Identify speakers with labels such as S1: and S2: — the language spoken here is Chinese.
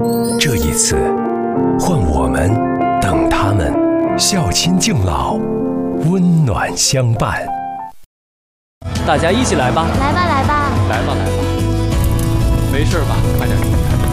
S1: 这一次，换我们等他们，孝亲敬老，温暖相伴。
S2: 大家一起来吧！
S3: 来吧，来吧！
S2: 来吧，来吧！没事吧？快点。